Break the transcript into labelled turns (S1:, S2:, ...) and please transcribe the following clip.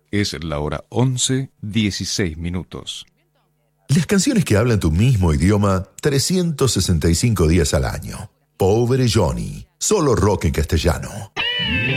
S1: Es la hora 11:16.
S2: Las canciones que hablan tu mismo idioma 365 días al año. Pobre Johnny, solo rock en castellano.